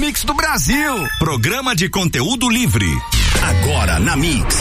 Mix do Brasil. Programa de conteúdo livre. Agora na Mix.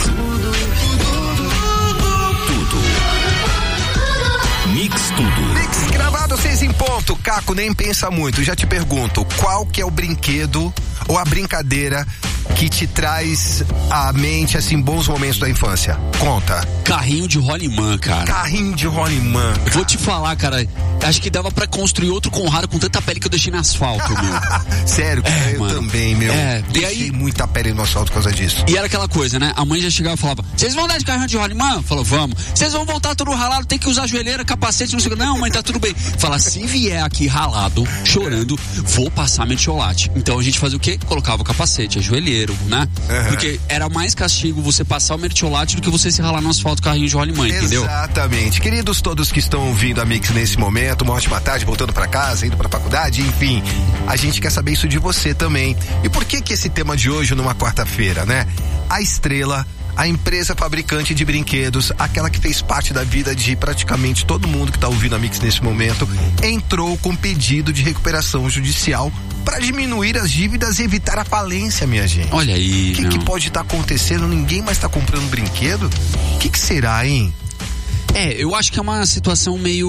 Mix tudo. Mix gravado 6 em ponto. Caco, nem pensa muito. Já te pergunto, qual que é o brinquedo ou a brincadeira que te traz à mente, assim, bons momentos da infância? Conta. Carrinho de rolimã, cara. Carrinho de rolimã. Vou te falar, cara, acho que dava pra construir outro Conrado com tanta pele que eu deixei no asfalto, meu. Sério, cara, eu mano. também, meu. Deixei muita pele no asfalto por causa disso. E era aquela coisa, né? A mãe já chegava e falava, vocês vão andar de carrinho de rolimã? Falou, vamos. Vocês vão voltar todo ralado, tem que usar joelheira, capacete, não sei o que. Não, mãe, tá tudo bem. Fala, se vier aqui ralado, chorando, vou passar mertiolate. Então a gente fazia o quê? Colocava o capacete, a joelheiro, né? Porque era mais castigo você passar o mertiolate do que você se ralar no asfalto carrinho de rolimã, entendeu? Exatamente. Queridos todos que estão ouvindo a Mix nesse momento, uma ótima tarde, voltando pra casa, indo pra faculdade, enfim, a gente quer saber isso de você também. E por que esse tema de hoje numa quarta-feira, né? A Estrela, a empresa fabricante de brinquedos, aquela que fez parte da vida de praticamente todo mundo que tá ouvindo a Mix nesse momento, entrou com pedido de recuperação judicial para diminuir as dívidas e evitar a falência, minha gente. Olha aí. O que pode estar acontecendo? Ninguém mais tá comprando brinquedo? O que será, hein? Eu acho que é uma situação meio...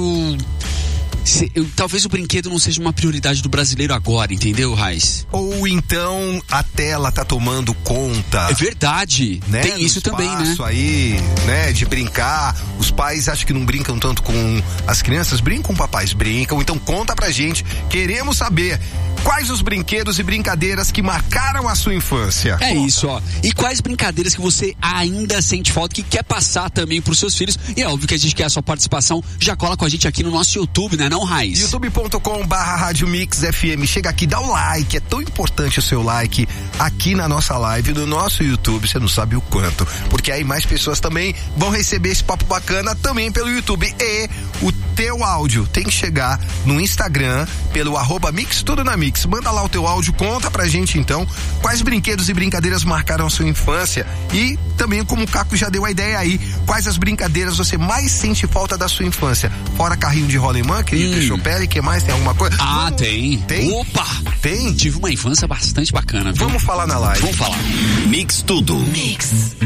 talvez o brinquedo não seja uma prioridade do brasileiro agora, entendeu, Raiz? Ou então a tela tá tomando conta. É verdade, né? Tem isso também, né? Isso aí, né? De brincar. Os pais acho que não brincam tanto com as crianças. Brincam, papais brincam. Então conta pra gente. Queremos saber quais os brinquedos e brincadeiras que marcaram a sua infância. Isso, ó. E quais brincadeiras que você ainda sente falta, que quer passar também pros seus filhos. E é óbvio que a gente quer a sua participação. Já cola com a gente aqui no nosso YouTube, né? Não, Raiz? youtube.com/Rádio Mix FM. Chega aqui, dá o like, é tão importante o seu like aqui na nossa live, no nosso YouTube, você não sabe o quanto, porque aí mais pessoas também vão receber esse papo bacana também pelo YouTube. E o teu áudio tem que chegar no Instagram pelo @Mix Tudo na Mix. Manda lá o teu áudio, conta pra gente então quais brinquedos e brincadeiras marcaram a sua infância e também, como o Caco já deu a ideia aí, quais as brincadeiras você mais sente falta da sua infância, fora carrinho de rolimã, querido. Chopelli, que mais? Tem alguma coisa? Tem. Opa! Tem? Tive uma infância bastante bacana, viu? Vamos falar na live. Vamos falar. Mix tudo. Mix.